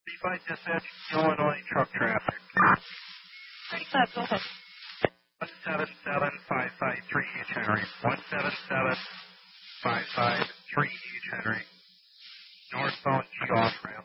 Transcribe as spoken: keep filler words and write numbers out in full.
thirty-five dispatch, Illinois truck traffic. thirty-five, go ahead. one seven seven five five three H Henry. one seven seven five five three H Henry. Northbound G off ramp.